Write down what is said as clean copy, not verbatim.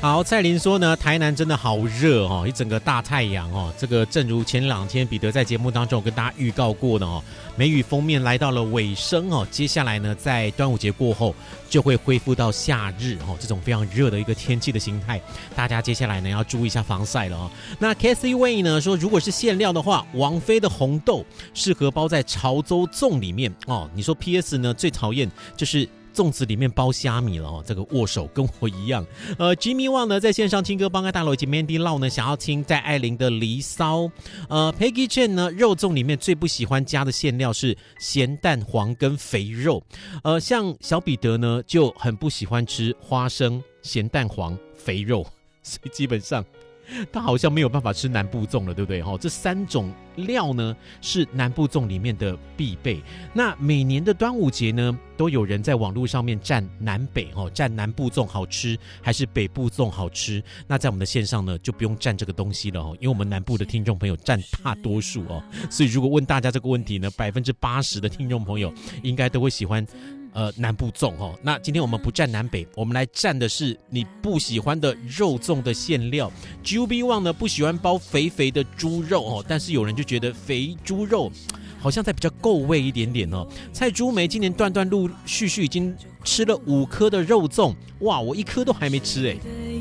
好，蔡琳说呢，台南真的好热哦，一整个大太阳哦。这个正如前2天彼得在节目当中有跟大家预告过的哦，梅雨锋面来到了尾声哦。接下来呢，在端午节过后就会恢复到夏日哦，这种非常热的一个天气的形态，大家接下来呢要注意一下防晒了哦。那 Cathy Way 呢说，如果是馅料的话，王菲的红豆适合包在潮州粽里面哦。你说 PS 呢最讨厌就是粽子里面包虾米了哦，这个握手跟我一样。Jimmy Wang 呢在线上听歌，帮爱大佬以及 Mandy Lau 呢想要听戴爱玲的《离骚》。Peggy Chen 呢肉粽里面最不喜欢加的馅料是咸蛋黄跟肥肉。像小彼得呢就很不喜欢吃花生、咸蛋黄、肥肉，所以基本上他好像没有办法吃南部粽了，对不对？这3种料呢是南部粽里面的必备。那每年的端午节呢，都有人在网络上面站南北站南部粽好吃还是北部粽好吃。那在我们的线上呢，就不用站这个东西了因为我们南部的听众朋友占大多数所以如果问大家这个问题呢，80%的听众朋友应该都会喜欢南部粽那今天我们不站南北，我们来站的是你不喜欢的肉粽的馅料。Juby Wang 呢不喜欢包肥肥的猪肉但是有人就觉得肥猪肉好像再比较够味一点点蔡珠梅今年断断陆续续已经吃了5颗的肉粽，哇，我1颗都还没吃